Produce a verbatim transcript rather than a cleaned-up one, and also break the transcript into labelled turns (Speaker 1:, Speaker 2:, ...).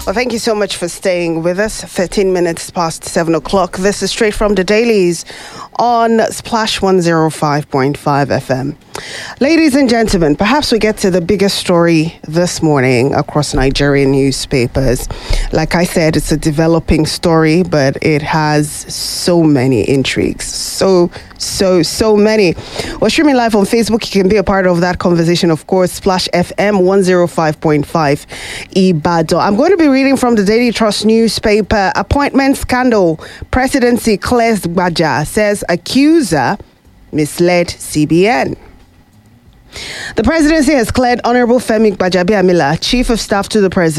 Speaker 1: Well, thank you so much for staying with us. thirteen minutes past seven o'clock. This is straight from the dailies on Splash one oh five point five F M. Ladies and gentlemen, perhaps we get to the biggest story this morning across Nigerian newspapers. Like I said, it's a developing story, but it has so many intrigues. So, so, so many. We're streaming live on Facebook. You can be a part of that conversation, of course. Splash F M one oh five point five Ibadan. I'm going to be reading from the Daily Trust newspaper. Appointment scandal. Presidency clears Gbaja, says accuser misled C B N. The presidency has cleared Honorable Femi Gbajabiamila, Chief of Staff to the President.